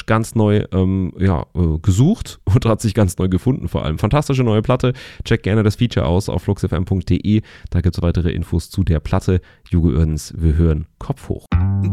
musikalisch ganz neu gesucht und hat sich ganz neu gefunden vor allem. Fantastische neue Platte. Check gerne das Feature aus auf fluxfm.de. Da gibt es weitere Infos zu der Platte. Hugo Oerdens, wir hören Kopf hoch.